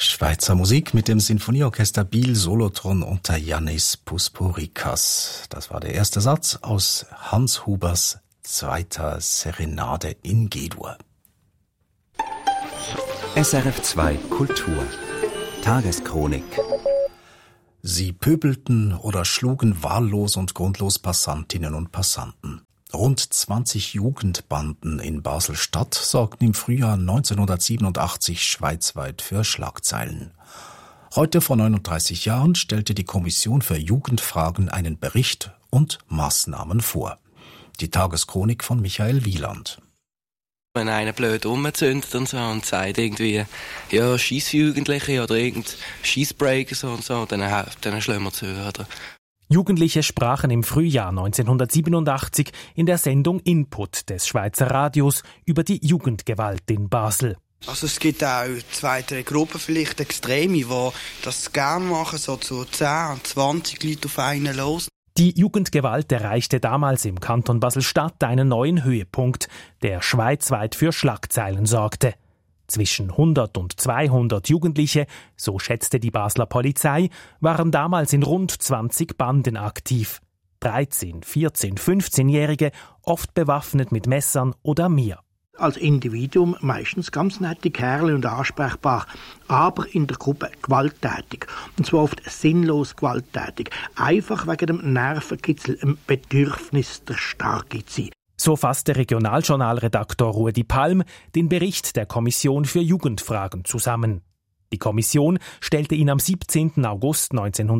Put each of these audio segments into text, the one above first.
Schweizer Musik mit dem Sinfonieorchester Biel Solothurn unter Yannis Puspurikas. Das war der erste Satz aus Hans Hubers zweiter Serenade in G-Dur. SRF 2 Kultur Tageschronik. Sie pöbelten oder schlugen wahllos und grundlos Passantinnen und Passanten. Rund 20 Jugendbanden in Basel-Stadt sorgten im Frühjahr 1987 schweizweit für Schlagzeilen. Heute vor 39 Jahren stellte die Kommission für Jugendfragen einen Bericht und Maßnahmen vor. Die Tageschronik von Michael Wieland. Wenn einer blöd rumzündet und so und sagt irgendwie, ja, Scheissjugendliche oder irgend Scheissbreaker und so, dann schlagen wir zu, oder? Jugendliche sprachen im Frühjahr 1987 in der Sendung Input des Schweizer Radios über die Jugendgewalt in Basel. Also es gibt auch 2, 3 Gruppen, vielleicht Extreme, die das gerne machen, so zu 10, 20 Leute auf einen los. Die Jugendgewalt erreichte damals im Kanton Basel-Stadt einen neuen Höhepunkt, der schweizweit für Schlagzeilen sorgte. Zwischen 100 und 200 Jugendliche, so schätzte die Basler Polizei, waren damals in rund 20 Banden aktiv. 13-, 14-, 15-Jährige, oft bewaffnet mit Messern oder mehr. Als Individuum meistens ganz nette Kerle und ansprechbar, aber in der Gruppe gewalttätig. Und zwar oft sinnlos gewalttätig. Einfach wegen dem Nervenkitzel, dem Bedürfnis, der Starke zu sein. So fasste Regionaljournalredaktor Rudi Palm den Bericht der Kommission für Jugendfragen zusammen. Die Kommission stellte ihn am 17. August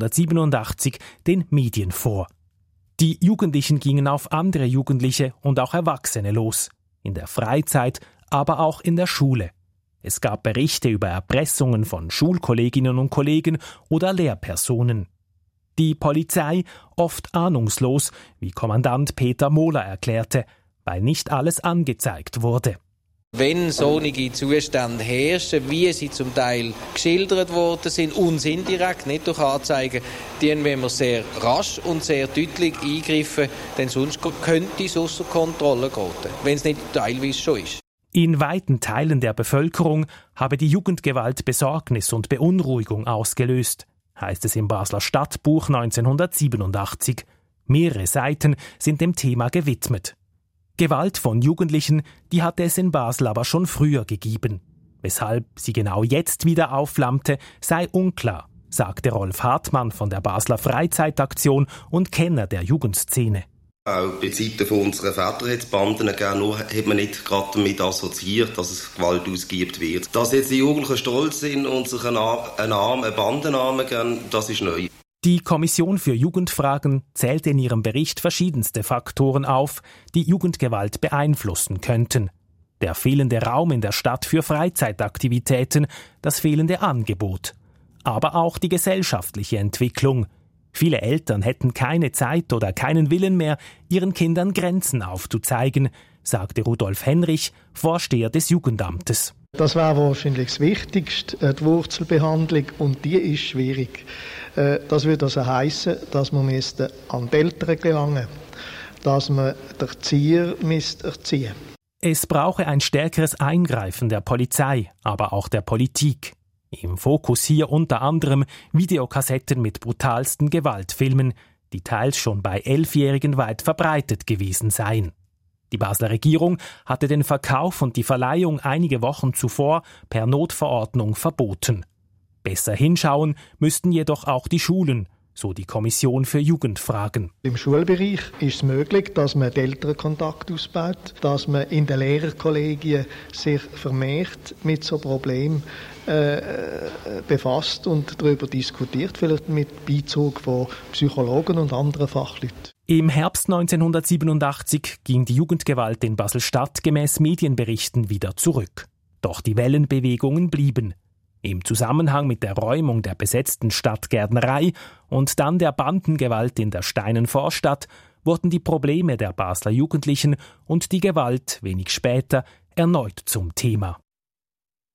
1987 den Medien vor. Die Jugendlichen gingen auf andere Jugendliche und auch Erwachsene los. In der Freizeit, aber auch in der Schule. Es gab Berichte über Erpressungen von Schulkolleginnen und Kollegen oder Lehrpersonen. Die Polizei oft ahnungslos, wie Kommandant Peter Mohler erklärte, weil nicht alles angezeigt wurde. Wenn solche Zustände herrschen, wie sie zum Teil geschildert worden sind, uns indirekt, nicht durch Anzeigen, dann wollen wir sehr rasch und sehr deutlich eingreifen, denn sonst könnte es ausser Kontrolle geraten, wenn es nicht teilweise schon ist. In weiten Teilen der Bevölkerung habe die Jugendgewalt Besorgnis und Beunruhigung ausgelöst, heißt es im Basler Stadtbuch 1987. Mehrere Seiten sind dem Thema gewidmet. Gewalt von Jugendlichen, die hatte es in Basel aber schon früher gegeben. Weshalb sie genau jetzt wieder aufflammte, sei unklar, sagte Rolf Hartmann von der Basler Freizeitaktion und Kenner der Jugendszene. Auch bei Zeiten von unseren Vätern hat es Banden gegeben, hat man nicht gerade damit assoziiert, dass es Gewalt ausgeübt wird. Dass jetzt die Jugendlichen stolz sind und sich einen Bandennamen geben, das ist neu. Die Kommission für Jugendfragen zählte in ihrem Bericht verschiedenste Faktoren auf, die Jugendgewalt beeinflussen könnten. Der fehlende Raum in der Stadt für Freizeitaktivitäten, das fehlende Angebot. Aber auch die gesellschaftliche Entwicklung. Viele Eltern hätten keine Zeit oder keinen Willen mehr, ihren Kindern Grenzen aufzuzeigen, sagte Rudolf Henrich, Vorsteher des Jugendamtes. Das wäre wahrscheinlich das Wichtigste, die Wurzelbehandlung, und die ist schwierig. Das würde also heissen, dass man an die Eltern gelangen müsste, dass man den Erzieher erziehen. Es brauche ein stärkeres Eingreifen der Polizei, aber auch der Politik. Im Fokus hier unter anderem Videokassetten mit brutalsten Gewaltfilmen, die teils schon bei 11-Jährigen weit verbreitet gewesen seien. Die Basler Regierung hatte den Verkauf und die Verleihung einige Wochen zuvor per Notverordnung verboten. Besser hinschauen müssten jedoch auch die Schulen, so die Kommission für Jugendfragen. Im Schulbereich ist es möglich, dass man den Elternkontakt ausbaut, dass man in den Lehrerkollegien sich vermehrt mit so Problemen befasst und darüber diskutiert, vielleicht mit Beizug von Psychologen und anderen Fachleuten. Im Herbst 1987 ging die Jugendgewalt in Basel-Stadt gemäß Medienberichten wieder zurück. Doch die Wellenbewegungen blieben. Im Zusammenhang mit der Räumung der besetzten Stadtgärtnerei und dann der Bandengewalt in der Steinenvorstadt wurden die Probleme der Basler Jugendlichen und die Gewalt wenig später erneut zum Thema.